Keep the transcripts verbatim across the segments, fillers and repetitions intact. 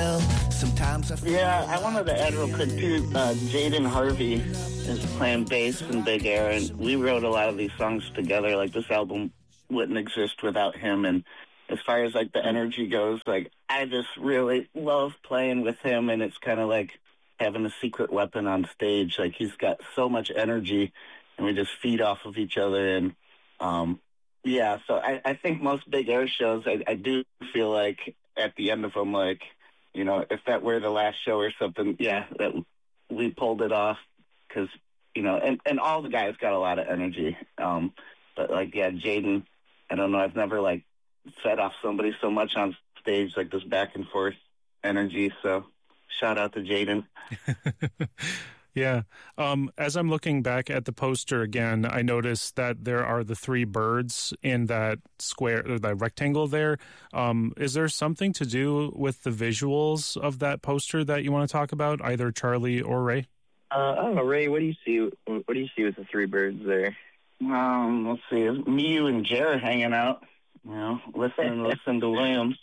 well. Sometimes I feel Yeah, I wanted to add real quick too. Uh, Jaden Harvey is playing bass in Big Air, and we wrote a lot of these songs together. Like, this album wouldn't exist without him. And as far as like the energy goes, like, I just really love playing with him, and it's kind of like having a secret weapon on stage. Like, he's got so much energy, and we just feed off of each other. And um, yeah, so I, I think most Big Air shows, I, I do feel like at the end of them, like, you know, if that were the last show or something, yeah, that we pulled it off because, you know, and, and all the guys got a lot of energy. Um, but, like, yeah, Jaden, I don't know, I've never, like, fed off somebody so much on stage, like this back and forth energy. So shout out to Jaden. Yeah. Um, as I'm looking back at the poster again, I noticed that there are the three birds in that square, or that rectangle there. Um, is there something to do with the visuals of that poster that you want to talk about, either Charlie or Ray? Uh, I don't know, Ray, what do you see? What do you see with the three birds there? Um, let's see. Me, you, and Jared hanging out. You know, listen, listen to Williams.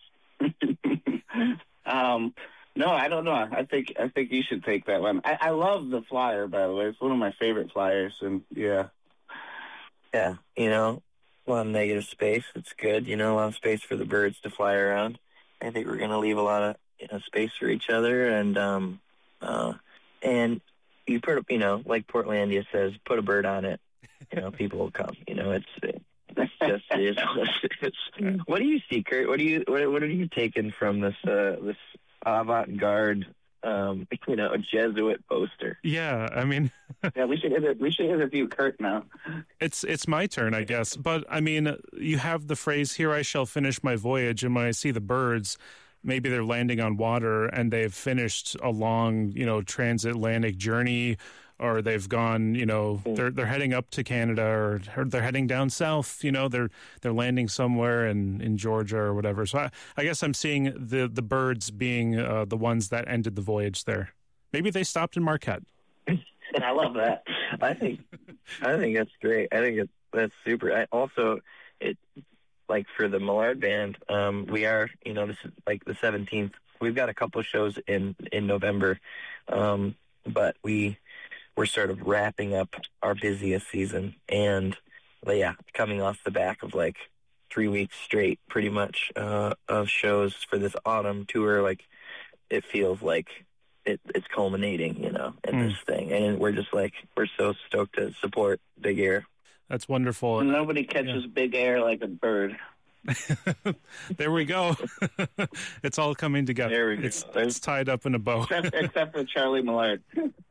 um, no, I don't know. I think I think you should take that one. I, I love the flyer, by the way. It's one of my favorite flyers, and yeah, yeah. You know, a lot of negative space. It's good. You know, a lot of space for the birds to fly around. I think we're gonna leave a lot of you know, space for each other, and um, uh, and you put you know, like Portlandia says, put a bird on it. You know, people will come. You know, it's. It's just, you know, it's, what do you see, Kurt? What do you, what, what are you taking from this, uh, this avant-garde, um, you know, Jesuit poster? Yeah, I mean, yeah, we should inter- we should interview Kurt now. It's it's my turn, I guess. But I mean, you have the phrase "Here I shall finish my voyage," and when I see the birds, maybe they're landing on water and they've finished a long, you know, transatlantic journey. Or they've gone, you know, they're they're heading up to Canada, or, or they're heading down south. You know, they're they're landing somewhere in, in Georgia or whatever. So I, I guess I'm seeing the the birds being uh, the ones that ended the voyage there. Maybe they stopped in Marquette. I love that. I think I think that's great. I think it's that's super. I also, it like for the Millard Band, um, we are you know this is like the seventeenth. We've got a couple shows in in November, um, but we. We're sort of wrapping up our busiest season, and yeah, coming off the back of like three weeks straight, pretty much, uh, of shows for this autumn tour. Like, it feels like it, it's culminating, you know, in mm. this thing, and we're just like we're so stoked to support Big Air. That's wonderful. Nobody catches yeah. Big Air like a bird. There we go. It's all coming together. There we go. It's, it's tied up in a bow. Except, except for Charlie Millard.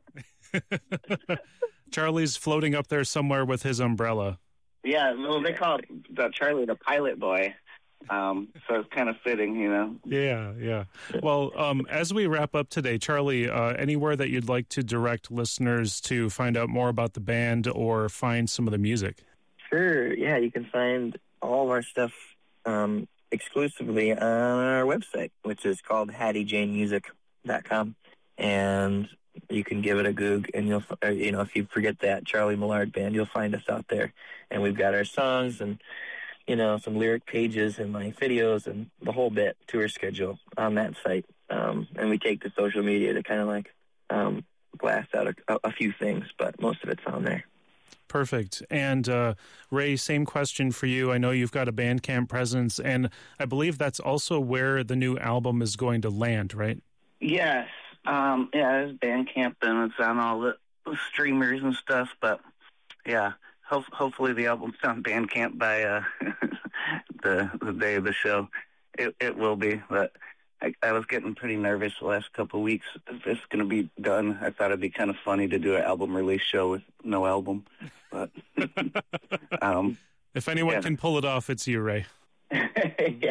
Charlie's floating up there somewhere with his umbrella. Yeah, well, they call it the Charlie the pilot boy. Um, so it's kind of fitting, you know. Yeah, yeah. Well, um, as we wrap up today, Charlie, uh, anywhere that you'd like to direct listeners to find out more about the band or find some of the music? Sure. Yeah, you can find all of our stuff um, exclusively on our website, which is called hattie jane music dot com. And you can give it a Goog, and you'll, or, you know, if you forget that Charlie Millard Band, you'll find us out there. And we've got our songs and, you know, some lyric pages and like videos and the whole bit, tour schedule on that site. Um, and we take to social media to kind of like um, blast out a, a few things, but most of it's on there. Perfect. And uh, Ray, same question for you. I know you've got a Bandcamp presence, and I believe that's also where the new album is going to land, right? Yes. Um, yeah, it's Bandcamp, and it's on all the streamers and stuff, but yeah, ho- hopefully the album's on Bandcamp by uh, the the day of the show. It it will be, but I, I was getting pretty nervous the last couple of weeks if it's going to be done. I thought it'd be kind of funny to do an album release show with no album, but um, if anyone yeah. can pull it off, it's you, Ray. yeah.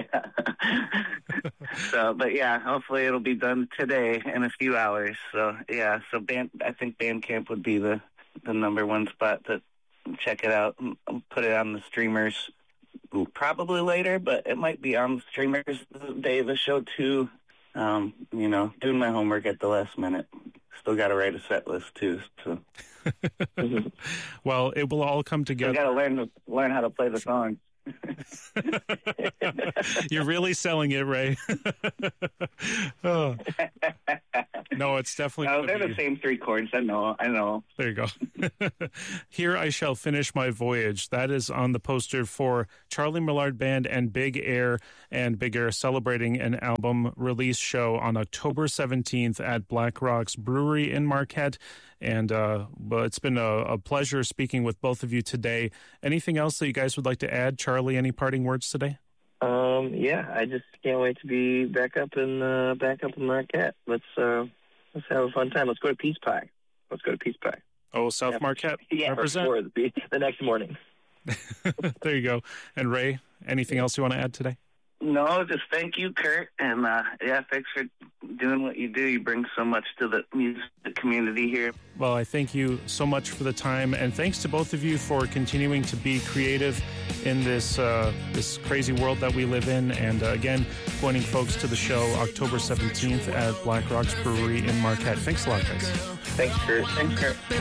So, but yeah, hopefully it'll be done today in a few hours. So yeah, so band, I think Bandcamp would be the, the number one spot to check it out and put it on the streamers probably later, but it might be on the streamers the day of the show too. Um, you know, doing my homework at the last minute. Still got to write a set list too. So, well, it will all come together. Got to learn to learn how to play the songs. You're really selling it, Ray. Oh. No, it's definitely. No, they're be... the same three chords. I know. I know. There you go. Here I Shall Finish My Voyage. That is on the poster for Charlie Millard Band and Big Air, and Big Air celebrating an album release show on October seventeenth at Black Rocks Brewery in Marquette. And uh, well, it's been a, a pleasure speaking with both of you today. Anything else that you guys would like to add? Charlie, any parting words today? Um, yeah, I just can't wait to be back up in uh, back up in Marquette. Let's uh, let's have a fun time. Let's go to Peace Pie. Let's go to Peace Pie. Oh, South yeah. Marquette. Yeah, represent. Or the, the next morning. There you go. And Ray, anything else you want to add today? No, just thank you, Kurt, and uh, yeah, thanks for doing what you do. You bring so much to the music community here. Well, I thank you so much for the time, and thanks to both of you for continuing to be creative in this uh, this crazy world that we live in. And uh, again, pointing folks to the show October seventeenth at Black Rocks Brewery in Marquette. Thanks a lot, guys. Thanks, Kurt. Thanks, Kurt.